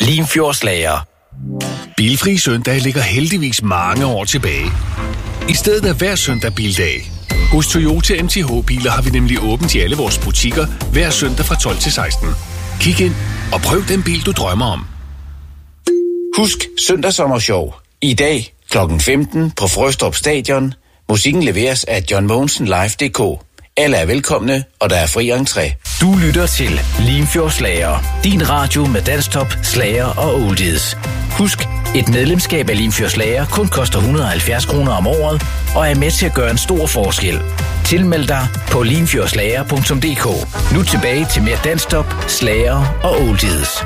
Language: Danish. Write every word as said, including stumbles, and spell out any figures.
Limfjordslager. Bilfri søndag ligger heldigvis mange år tilbage. I stedet er hver søndag bildag. Hos Toyota M T H-biler har vi nemlig åbent i alle vores butikker hver søndag fra tolv til seksten. Kig ind og prøv den bil, du drømmer om. Husk Søndagssommershow. I dag klokken femten på Frøstrup Stadion. Musikken leveres af John Mogensen Live punktum d k. Alle er velkomne, og der er fri entré. Du lytter til Limfjordslager. Din radio med dansktop, slager og oldies. Husk, et medlemskab af Limfjordslager kun koster et hundrede og halvfjerds kroner om året, og er med til at gøre en stor forskel. Tilmeld dig på limfjordslager punktum d k. Nu tilbage til mere dansktop, slager og oldies.